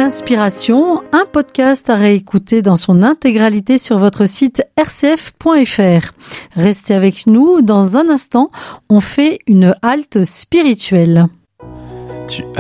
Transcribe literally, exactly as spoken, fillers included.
d'inspiration, un podcast à réécouter dans son intégralité sur votre site r c f point f r. Restez avec nous, dans un instant, on fait une halte spirituelle. Tu